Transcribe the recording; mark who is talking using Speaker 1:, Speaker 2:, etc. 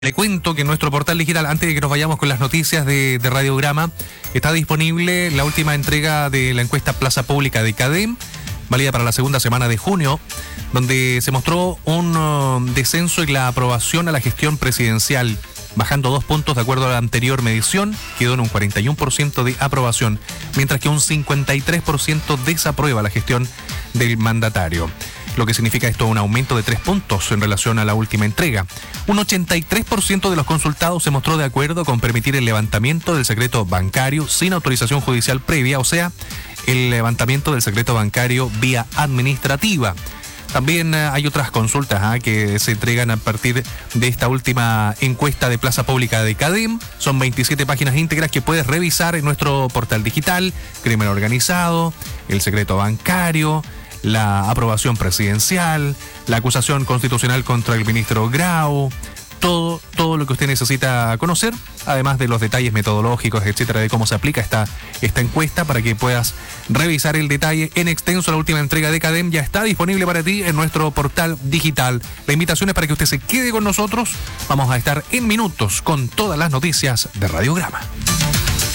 Speaker 1: Le cuento que en nuestro portal digital, antes de que nos vayamos con las noticias de Radiograma, está disponible la última entrega de la encuesta Plaza Pública de CADEM, válida para la segunda semana de junio, donde se mostró un descenso en la aprobación a la gestión presidencial, bajando 2 puntos de acuerdo a la anterior medición, quedó en un 41% de aprobación, mientras que un 53% desaprueba la gestión del mandatario. Lo que significa esto un aumento de 3 puntos en relación a la última entrega. Un 83% de los consultados se mostró de acuerdo con permitir el levantamiento del secreto bancario sin autorización judicial previa, o sea, el levantamiento del secreto bancario vía administrativa. También hay otras consultas que se entregan a partir de esta última encuesta de Plaza Pública de CADEM. Son 27 páginas íntegras que puedes revisar en nuestro portal digital: crimen organizado, el secreto bancario, la aprobación presidencial, la acusación constitucional contra el ministro Grau, todo lo que usted necesita conocer, además de los detalles metodológicos, etcétera, de cómo se aplica esta encuesta, para que puedas revisar el detalle en extenso. La última entrega de CADEM ya está disponible para ti en nuestro portal digital. La invitación es para que usted se quede con nosotros. Vamos a estar en minutos con todas las noticias de Radiograma.